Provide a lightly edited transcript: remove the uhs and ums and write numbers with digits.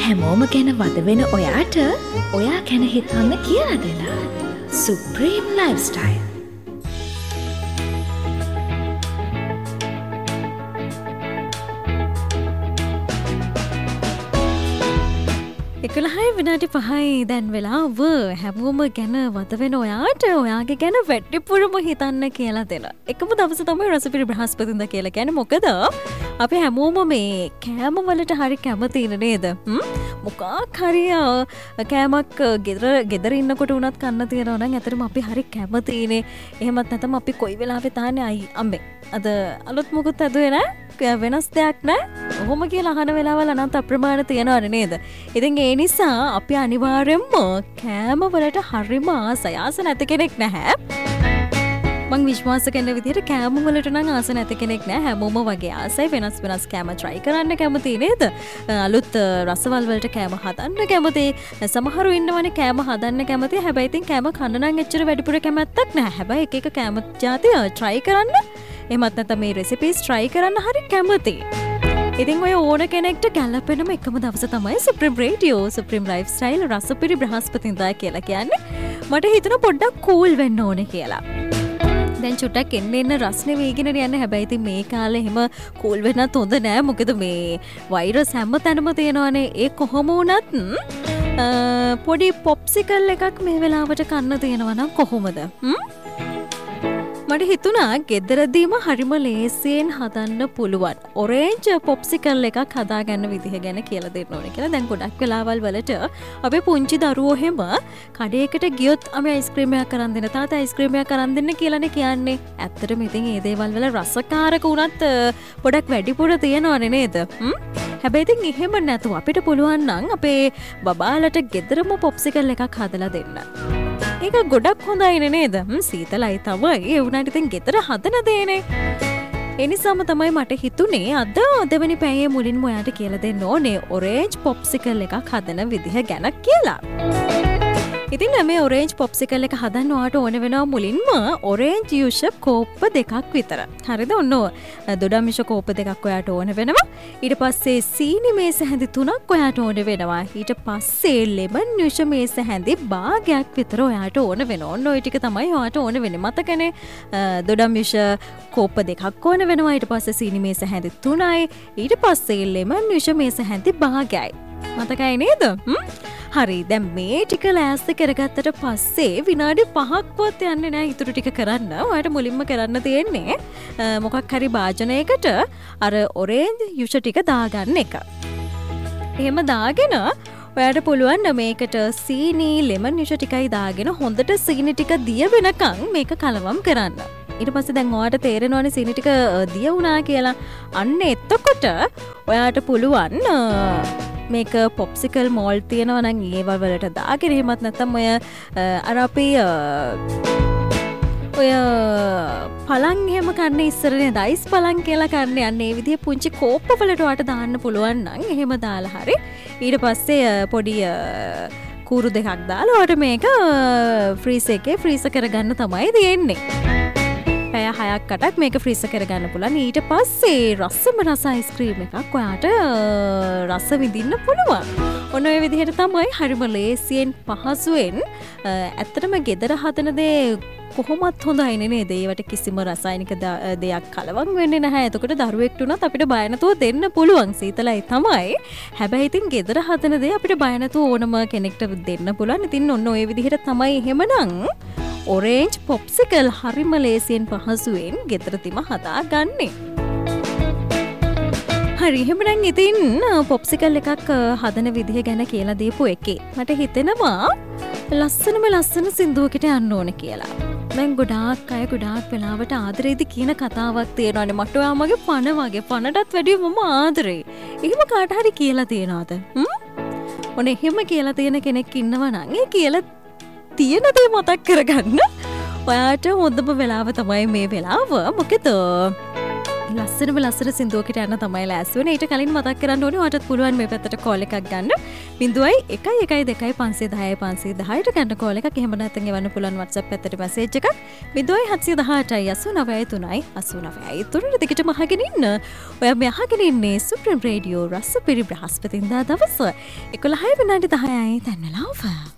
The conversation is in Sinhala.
හැමෝම ගැන වද වෙන ඔයාට ඔයා ගැන හිතන්න කියලා දෙලා සුප්‍රීම් ලයිෆ්ස්ටයිල්. එකලහයි විනාඩි 5යි දැන් වෙලාව හැමෝම ගැන වද වෙන ඔයාට ඔයාගේ ගැන වැඩිපුරම හිතන්න කියලා දෙන. එකම දවස තමයි රසපිරි බ්‍රහස්පතින්දා කියලා කියන්නේ. මොකද අපි හැමෝම මේ කෑම වලට හරි කැමතින නේද? මොකක් හරි කෑමක් ගෙදර ඉන්නකොට උනත් කන්න තියනවා නම් ඇත්තටම අපි හරි කැමතිනේ. එහෙමත් නැත්නම් අපි කොයි වෙලාවෙ තාන්නේ අයි අම්බේ අද අලුත් මොකුත් ඇදුවේ නෑ වෙනස් දෙයක් නෑ ඔහොම කියලා අහන වෙලාවල් අනන්ත අප්‍රමාණ තියෙනවනේ නේද? ඉතින් ඒ නිසා අපි අනිවාර්යෙන්ම කෑම වලට හරිම ආසයි. ආස නැති කෙනෙක් නැහැ. මං විශ්වාස කරන විදිහට කෑම වලට නම් ආස නැති කෙනෙක් නැහැ. හැමෝම වගේ ආසයි වෙනස් වෙනස් කෑම try කරන්න කැමති නේද? අලුත් රසවල් වලට කෑම හදන්න කැමති. සමහරව ඉන්නවනේ කෑම හදන්න කැමති. හැබැයි ඉතින් කෑම කන්න නම් එච්චර වැඩිපුර කැමැත්තක් නැහැ. හැබැයි එක එක කෑම જાති try කරන්න එහෙමත් නැත්නම් මේ රෙසිපීස් try කරන්න හරි කැමති. ඉතින් ඔය ඕන කෙනෙක්ට ගැලපෙනම එකම දවස තමයි සුප්‍රීම් රේඩියෝ සුප්‍රීම් ලයිෆ්ස්ටයිල් රසපිරි බ්‍රහස්පතින්දා කියලා කියන්නේ. මට හිතුණා පොඩ්ඩක් කූල් වෙන්න ඕනේ කියලා. දැන් චුට්ටක් එන්න රස්නේ වේගෙන යන්නේ. හැබැයි ඉතින් මේ කාලේ එහෙම කූල් වෙන්නත් හොඳ නෑ. මොකද මේ වෛරස් හැම තැනම තියෙනවානේ. ඒ කොහොම වුණත් පොඩි පොප්සිකල් එකක් මේ වෙලාවට කන්න තියෙනවා නම් කොහොමද? මට හිතුණා ගෙදරදීම හරිම ලේසියෙන් හදන්න පුළුවන් ඔරේන්ජ් පොප්සිකල් එකක් හදාගන්න විදිහ ගැන කියලා දෙන්න ඕනේ කියලා. දැන් ගොඩක් වෙලාවල් වලට අපේ පුංචි දරුවෝ හැම කඩේකට ගියොත් අපි අයිස්ක්‍රීම් එකක් අරන් දෙන්න තාත්තා අයිස්ක්‍රීම් එකක් අරන් දෙන්න කියලානේ කියන්නේ. ඇත්තටම ඉතින් මේ දේවල් වල රසකාරක උනත් පොඩක් වැඩිපුර තියෙනවනේ නේද? හැබැයි ඉතින් එහෙම නැතුව අපිට පුළුවන් නම් අපේ බබාලට ගෙදරම පොප්සිකල් එකක් හදලා දෙන්න. ඒක ගොඩක් හොඳයිනේ නේද? සීතලයි තමයි. ඒ වුණාට ඉතින් ගෙදර හදන දේනේ. ඒ නිසාම තමයි මට හිතුනේ අද දෙවෙනි පැයේ මුලින්ම ඔයාට කියලා දෙන්න ඕනේ ඔරේන්ජ් පොප්සිකල් එකක් හදන විදිහ ගැන කියලා. ඉතින් මේ ඔරේන්ජ් පොප්සිකල් එක හදන්න ඔයාට ඕන වෙනවා මුලින්ම ඔරේන්ජ් යුෂ කෝප්ප දෙකක් විතර. හරිද? ඔන්න දොඩම් යුෂ කෝප්ප දෙකක් ඔයාට ඕන වෙනවා. ඊට පස්සේ සීනි මේස හැඳි 3ක් ඔයාට ඕන වෙනවා. ඊට පස්සේ ලෙමන් යුෂ මේස හැඳි භාගයක් විතර ඔයාට ඕන වෙනවා. ඔන්න ওই ටික තමයි ඔයාට ඕන වෙන්නේ. මතකනේ දොඩම් යුෂ කෝප්ප දෙකක් ඕන වෙනවා. ඊට පස්සේ සීනි මේස හැඳි 3යි. ඊට පස්සේ ලෙමන් යුෂ මේස හැඳි භාගයයි. මතකයි නේද? හරි දැන් මේ ටික ලෑස්ති කරගත්තට පස්සේ විනාඩි 5ක්වත් යන්නේ නැහැ ඊටු ටික කරන්න. ඔයාලට මුලින්ම කරන්න තියෙන්නේ මොකක් හරි භාජනයකට අර ඔරේන්ජ් යුෂ ටික දාගන්න එක. එහෙම දාගෙන ඔයාලට පුළුවන් මේකට සීනි ලෙමන් යුෂ ටිකයි දාගෙන හොඳට සීනි ටික දිය වෙනකන් මේක කලවම් කරන්න. ඊට පස්සේ දැන් ඔයාලට තේරෙනවනේ සීනි ටික දිය වුණා කියලා. අන්න එතකොට ඔයාලට පුළුවන් මේක පොප්සිකල් මෝල් තියෙනවා නම් ඒව වලට දාගෙන එහෙමත් නැත්නම් ඔය අර අපි ඔය පලං එහෙම කන්න ඉස්සරනේ දයිස් පලං කියලා කන්න යන්නේ. ඒ විදිහේ පුංචි කෝප්ප වලට ඔයාට දාන්න පුළුවන් නම් එහෙම දාලා හරි. ඊට පස්සේ පොඩි කූරු දෙකක් දාලා ඔයාට මේක ෆ්‍රීස් එකේ ෆ්‍රීස කරගන්න තමයි තියෙන්නේ. පැය 6ක් 8ක් මේක ෆ්‍රීස කරගන්න පුළුවන්. ඊට පස්සේ රසම රස අයිස්ක්‍රීම් එකක් ඔයාට රස විඳින්න පුළුවන්. ඔන්න ඔය විදිහට තමයි හරිම ලේසියෙන් පහසුවෙන් ඇත්තටම ගෙදර හදන දේ කොහොමත් හොඳයිනේ නේද? ඒවට කිසිම රසායනික දෙයක් කලවම් වෙන්නේ නැහැ. එතකොට දරුවෙක්ට උනත් අපිට බය නැතුව දෙන්න පුළුවන්. සීතලයි තමයි. හැබැයි ඉතින් ගෙදර හදන දේ අපිට බය නැතුව ඕනම කෙනෙක්ට දෙන්න පුළුවන්. ඉතින් ඔන්න ඔය විදිහට තමයි එහෙමනම් ඔරේන්ජ් පොප්සිකල් හරිම ලේසියෙන් පහසුවෙන් ගෙදරදිම හදාගන්නේ. හරි එහෙමනම් ඉතින් පොප්සිකල් එකක් හදන විදිහ ගැන කියලා දීපු එකේ මට හිතෙනවා ලස්සන සින්දුවකට යන්න ඕන කියලා. දැන් ගොඩාක් අය ගොඩාක් වෙලාවට ආදරේද කියන කතාවක් තියෙනවානේ. මට ඔයාමගේ පණ වගේ පණටත් වැඩිය මම ආදරේ. එහෙම කාට හරි කියලා තියනවද? ඔන්න එහෙම කියලා තියෙන කෙනෙක් ඉන්නවා නම් ඒ කියලා තියෙන දේ මතක් කරගන්න ඔයාට හොඳම වෙලාව තමයි මේ වෙලාව. මොකද ලස්සන සින්දුවකට යන්න තමයි ලෑස්ති වෙන්නේ. ඊට කලින් මතක් කරන්න ඕනේ ඔයාටත් පුළුවන් මේ පැත්තට කෝල් එකක් ගන්න. 0112 ගන්න කෝල් එකක්. එහෙම නැත්නම් එවන්න පුළුවන් WhatsApp පැත්තට මැසේජ් එකක්. 07188989 දිගටම අහගෙන ඉන්න. ඔයා මේ අහගෙන ඉන්නේ සුප්‍රීම රේඩියෝ රසපිරි බ්‍රහස්පතින්දා දවස 11:10යි දැන් වෙලාව.